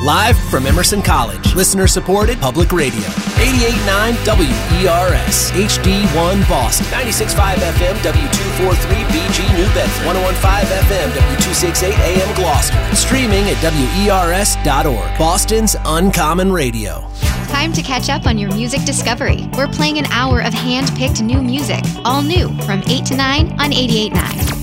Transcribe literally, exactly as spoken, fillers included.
Live from Emerson College. Listener-supported public radio. eighty-eight point nine W E R S. H D one Boston. ninety-six point five F M W two forty-three B G New Bedford. one oh one point five F M W two sixty-eight A M Gloucester. Streaming at W E R S dot org. Boston's Uncommon Radio. Time to catch up on your music discovery. We're playing an hour of hand-picked new music. All new from eight to nine on eighty-eight point nine.